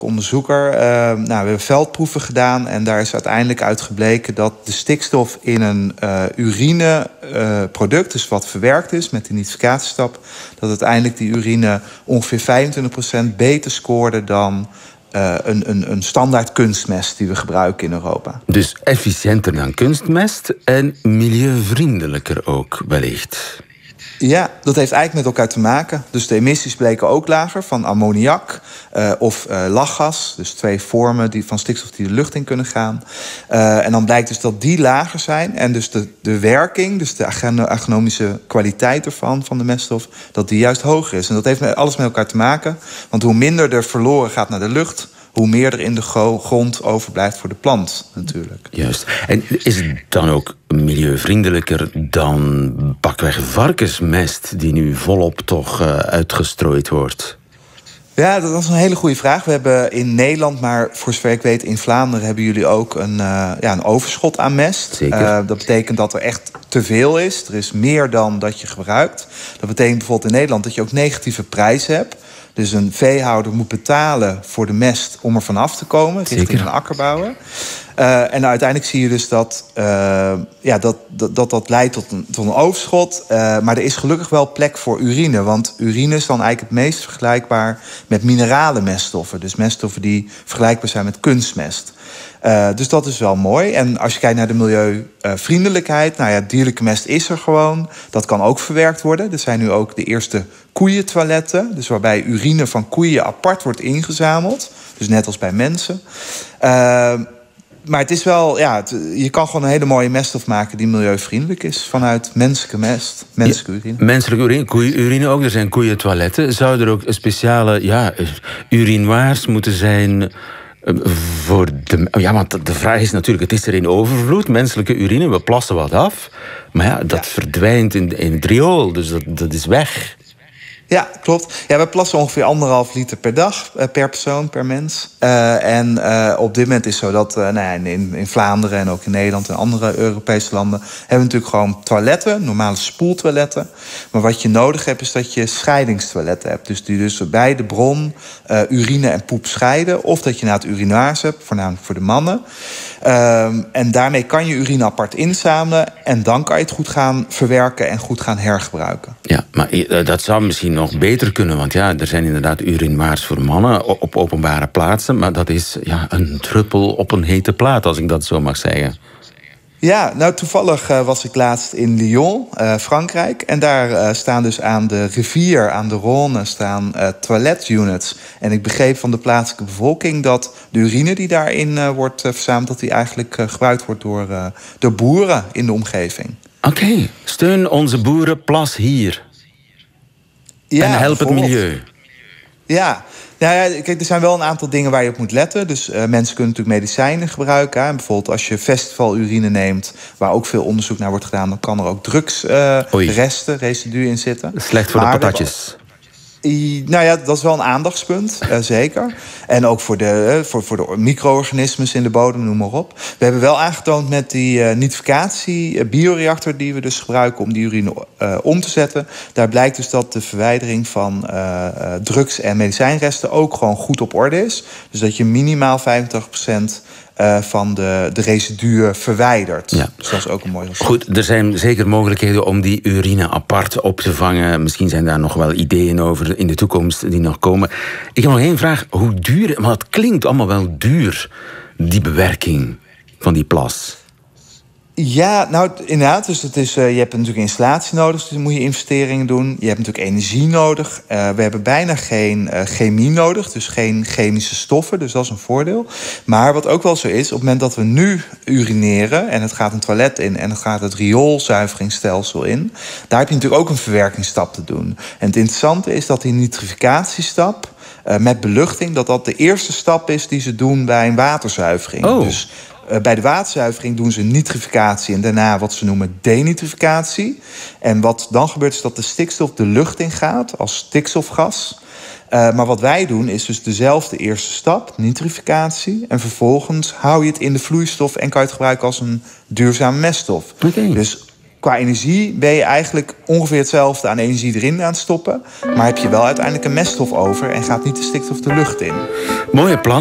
onderzoeker. We hebben veldproeven gedaan en daar is uiteindelijk uit gebleken dat de stikstof in een urineproduct, dus wat verwerkt is met de nitrificatiestap, dat uiteindelijk die urine ongeveer 25% beter scoorde dan een standaard kunstmest die we gebruiken in Europa. Dus efficiënter dan kunstmest en milieuvriendelijker ook wellicht. Ja, dat heeft eigenlijk met elkaar te maken. Dus de emissies bleken ook lager van ammoniak of lachgas. Dus 2 vormen van stikstof die de lucht in kunnen gaan. En dan blijkt dus dat die lager zijn. En dus de werking, dus de agronomische kwaliteit ervan, van de meststof, dat die juist hoger is. En dat heeft alles met elkaar te maken. Want hoe minder er verloren gaat naar de lucht, hoe meer er in de grond overblijft voor de plant natuurlijk. Juist. En is het dan ook milieuvriendelijker dan pakweg varkensmest die nu volop toch uitgestrooid wordt? Ja, dat is een hele goede vraag. We hebben in Nederland, maar voor zover ik weet in Vlaanderen, hebben jullie ook een overschot aan mest. Zeker. Dat betekent dat er echt te veel is. Er is meer dan dat je gebruikt. Dat betekent bijvoorbeeld in Nederland dat je ook negatieve prijzen hebt. Dus een veehouder moet betalen voor de mest om er vanaf te komen, richting een akkerbouwer. En uiteindelijk zie je dus dat leidt tot een overschot. Maar er is gelukkig wel plek voor urine. Want urine is dan eigenlijk het meest vergelijkbaar met minerale meststoffen. Dus meststoffen die vergelijkbaar zijn met kunstmest. Dus dat is wel mooi. En als je kijkt naar de milieuvriendelijkheid, dierlijke mest is er gewoon. Dat kan ook verwerkt worden. Er zijn nu ook de eerste koeientoiletten. Dus waarbij urine van koeien apart wordt ingezameld. Dus net als bij mensen. Maar het is wel, je kan gewoon een hele mooie meststof maken die milieuvriendelijk is vanuit menselijke mest, menselijke urine. Menselijke urine, koeienurine ook. Er zijn koeientoiletten. Zouden er ook speciale urinoirs moeten zijn voor de... Ja, want de vraag is natuurlijk, het is er in overvloed, menselijke urine, we plassen wat af. Maar dat verdwijnt in het riool, dus dat is weg. Ja, klopt. Ja, we plassen ongeveer 1,5 liter per dag, per persoon, per mens. En op dit moment is het zo dat in Vlaanderen en ook in Nederland en andere Europese landen hebben we natuurlijk gewoon toiletten, normale spoeltoiletten. Maar wat je nodig hebt is dat je scheidingstoiletten hebt. Dus die dus bij de bron urine en poep scheiden. Of dat je het urinaars hebt, voornamelijk voor de mannen. En daarmee kan je urine apart inzamelen. En dan kan je het goed gaan verwerken en goed gaan hergebruiken. Ja, maar dat zou misschien nog beter kunnen. Want er zijn inderdaad urinoirs voor mannen op openbare plaatsen. Maar dat is een druppel op een hete plaat, als ik dat zo mag zeggen. Ja, toevallig was ik laatst in Lyon, Frankrijk. En daar staan dus aan de rivier, aan de Rhône, staan toiletunits. En ik begreep van de plaatselijke bevolking dat de urine die daarin wordt verzameld, dat die eigenlijk gebruikt wordt door boeren in de omgeving. Oké, steun onze boeren, plas hier. Ja, en help het milieu. Ja. Kijk, er zijn wel een aantal dingen waar je op moet letten. Dus mensen kunnen natuurlijk medicijnen gebruiken. En bijvoorbeeld als je festivalurine neemt, waar ook veel onderzoek naar wordt gedaan, dan kan er ook residuen in zitten. Slecht voor de patatjes. Dat is wel een aandachtspunt, zeker. En ook voor de micro-organismes in de bodem, noem maar op. We hebben wel aangetoond met die nitrificatie-bioreactor die we dus gebruiken om die urine om te zetten. Daar blijkt dus dat de verwijdering van drugs- en medicijnresten ook gewoon goed op orde is. Dus dat je minimaal 85% van de residuen verwijderd. Ja. Dus dat is ook een mooi resultaat. Goed, er zijn zeker mogelijkheden om die urine apart op te vangen. Misschien zijn daar nog wel ideeën over in de toekomst die nog komen. Ik heb nog één vraag. Hoe duur, maar het klinkt allemaal wel duur, die bewerking van die plas. Ja, inderdaad. Dus je hebt natuurlijk installatie nodig, dus dan moet je investeringen doen. Je hebt natuurlijk energie nodig. We hebben bijna geen chemie nodig, dus geen chemische stoffen. Dus dat is een voordeel. Maar wat ook wel zo is, op het moment dat we nu urineren en het gaat een toilet in en het gaat het rioolzuiveringsstelsel in, daar heb je natuurlijk ook een verwerkingsstap te doen. En het interessante is dat die nitrificatiestap met beluchting, dat de eerste stap is die ze doen bij een waterzuivering. Oh. Dus bij de waterzuivering doen ze nitrificatie en daarna wat ze noemen denitrificatie. En wat dan gebeurt is dat de stikstof de lucht in gaat als stikstofgas. Maar wat wij doen is dus dezelfde eerste stap, nitrificatie. En vervolgens hou je het in de vloeistof en kan je het gebruiken als een duurzame meststof. Okay. Dus qua energie ben je eigenlijk ongeveer hetzelfde aan energie erin aan het stoppen. Maar heb je wel uiteindelijk een meststof over en gaat niet de stikstof de lucht in. Mooie plan.